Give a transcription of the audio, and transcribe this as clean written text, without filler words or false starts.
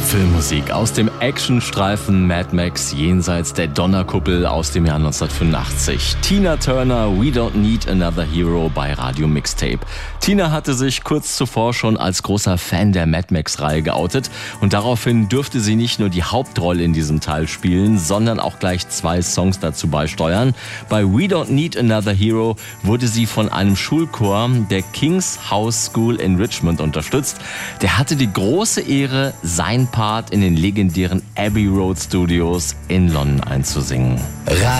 Filmmusik aus dem Actionstreifen Mad Max jenseits der Donnerkuppel aus dem Jahr 1985. Tina Turner, We Don't Need Another Hero bei Radio Mixtape. Tina hatte sich kurz zuvor schon als großer Fan der Mad Max-Reihe geoutet und daraufhin dürfte sie nicht nur die Hauptrolle in diesem Teil spielen, sondern auch gleich 2 Songs dazu beisteuern. Bei We Don't Need Another Hero wurde sie von einem Schulchor der King's House School in Richmond unterstützt. Der hatte die große Ehre, sein Part in den legendären Abbey Road Studios in London einzusingen.